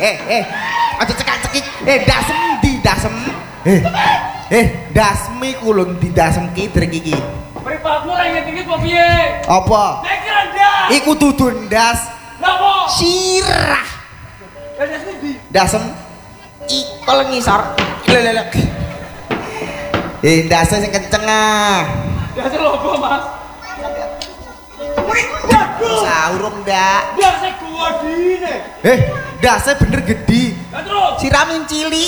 Aja cekak-cekik. Dasem di dasem. Dasmi kulun di dasem ki drek iki. Mripatmu ra inget-inget apa piye? Apa? Nek kira ndas. Iku dudu ndas. Napa? Sirah. Ndas ndi? Dasem ikol ngisor. Lelelek. Ndase sing kenceng ah. Ndas lopo, Mas? Saurung ndak. Ndas gedine. Ndase bener gede. Lah terus Siramin cili.